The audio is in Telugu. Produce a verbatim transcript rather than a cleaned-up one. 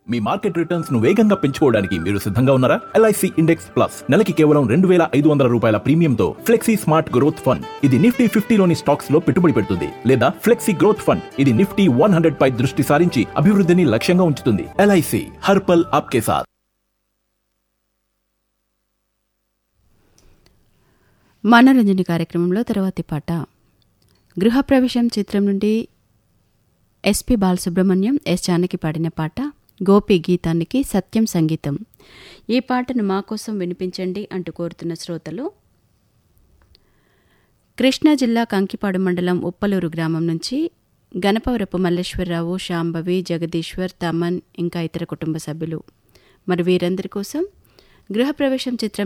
మీ మార్కెట్ రిటర్న్స్ ను వేగంగా పెంచుకోవడానికి మీరు సిద్ధంగా ఉన్నారా? ఎల్ఐసి ఇండెక్స్ ప్లస్ నెలకి కేవలం రెండు వేల ఐదు వందల రూపాయల ప్రీమియంతో ఫ్లెక్సీ స్మార్ట్ గ్రోత్ ఫండ్. ఇది నిఫ్టీ ఫిఫ్టీలోని స్టాక్స్ లో పెట్టుబడి పెడుతుంది. లేదా ఫ్లెక్సీ గ్రోత్ ఫండ్. ఇది నిఫ్టీ వన్ హండ్రెడ్ పై దృష్టి సారించి అభివృద్ధిని లక్ష్యంగా ఉంచుతుంది. ఎల్ఐసి హర్ పల్ ఆప్కే సాత్. మనోరంజని కార్యక్రమంలో తర్వాతి పాట గృహప్రవేశం చిత్రం నుండి ఎస్పి బాలసుబ్రహ్మణ్యం, ఎస్ జానకి పాడిన పాట. గోపి గీతానికి సత్యం సంగీతం. ఈ పాటను మా కోసం వినిపించండి అంటూ కోరుతున్న శ్రోతలు కృష్ణా జిల్లా కంకిపాడు మండలం ఉప్పలూరు గ్రామం నుంచి గణపవరపు మల్లేశ్వరరావు, శాంభవి, జగదీశ్వర్, తమన్ ఇంకా ఇతర కుటుంబ సభ్యులు. మరి వీరందరి కోసం గృహప్రవేశం చిత్రం